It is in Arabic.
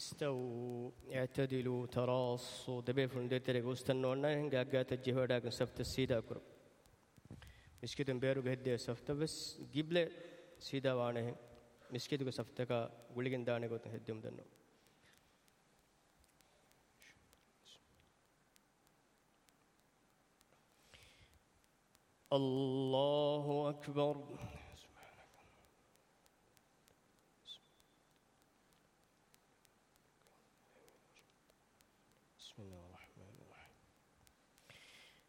استووا اعتدلوا تراصوا دبي فندتري واستنونا هنگا قات الجهودا كن سفت السيدا كرو مسكيتن بيرو گهدي سفت بس قبل سيدا وانه مسكيتو سفتكا غوليگن دانه گوت هديم دنو الله أكبر بسم الله الرحمن